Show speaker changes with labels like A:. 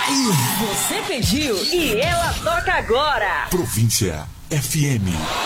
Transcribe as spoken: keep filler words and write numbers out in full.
A: Você pediu e ela toca agora.
B: Província F M.